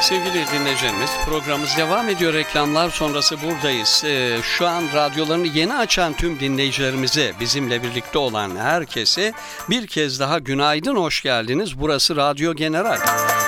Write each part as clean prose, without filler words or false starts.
Sevgili dinleyicilerimiz, programımız devam ediyor. Reklamlar sonrası buradayız. Şu an radyolarını yeni açan tüm dinleyicilerimize, bizimle birlikte olan herkese bir kez daha günaydın, hoş geldiniz. Burası Radyo General.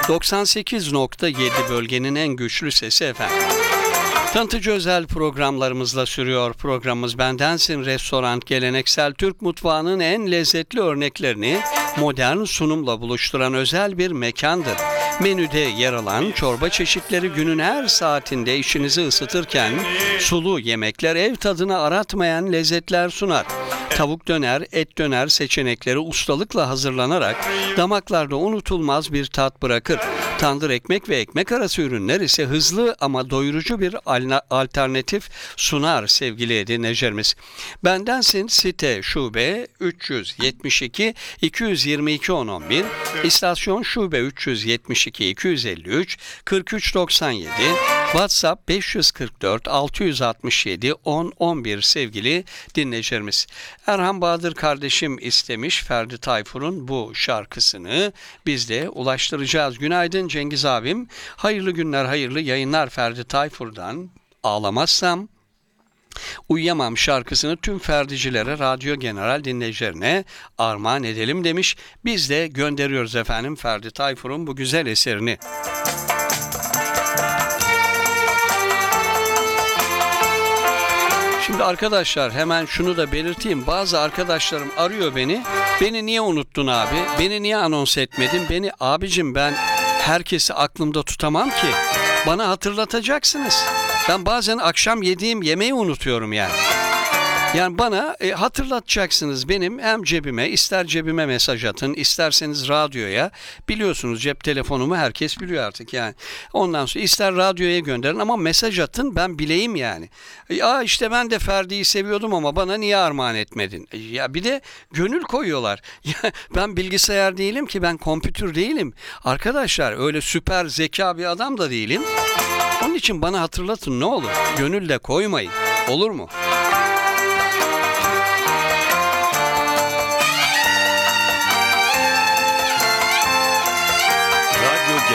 98.7 bölgenin en güçlü sesi efendim. Tanıtıcı özel programlarımızla sürüyor. Programımız Bendensin Restoran, geleneksel Türk mutfağının en lezzetli örneklerini modern sunumla buluşturan özel bir mekandır. Menüde yer alan çorba çeşitleri günün her saatinde işinizi ısıtırken sulu yemekler ev tadını aratmayan lezzetler sunar. Tavuk döner, et döner seçenekleri ustalıkla hazırlanarak damaklarda unutulmaz bir tat bırakır. Tandır ekmek ve ekmek arası ürünler ise hızlı ama doyurucu bir alternatif sunar sevgili dinleyicilerimiz. Bendensin site şube 372 222 1011, istasyon şube 372 253 43 97, WhatsApp 544 667 10 11 sevgili dinleyicilerimiz. Erhan Bahadır kardeşim istemiş Ferdi Tayfur'un bu şarkısını biz de ulaştıracağız. Günaydın Cengiz abim. Hayırlı günler, hayırlı yayınlar Ferdi Tayfur'dan Ağlamazsam Uyuyamam şarkısını tüm Ferdicilere, Radyo General dinleyicilerine armağan edelim demiş. Biz de gönderiyoruz efendim Ferdi Tayfur'un bu güzel eserini. Şimdi arkadaşlar hemen şunu da belirteyim. Bazı arkadaşlarım arıyor beni. Beni niye unuttun abi? Beni niye anons etmedin? Abicim ben herkesi aklımda tutamam ki. Bana hatırlatacaksınız. Ben bazen akşam yediğim yemeği unutuyorum yani. Yani bana hatırlatacaksınız, benim hem cebime, ister cebime mesaj atın, isterseniz radyoya, biliyorsunuz cep telefonumu herkes biliyor artık yani. Ondan sonra ister radyoya gönderin ama mesaj atın, ben bileyim yani. Ya işte ben de Ferdi'yi seviyordum ama bana niye armağan etmedin? Ya bir de gönül koyuyorlar. Ya ben bilgisayar değilim ki, ben kompütür değilim. Arkadaşlar öyle süper zeka bir adam da değilim. Onun için bana hatırlatın ne olur. Gönül de koymayın. Olur mu?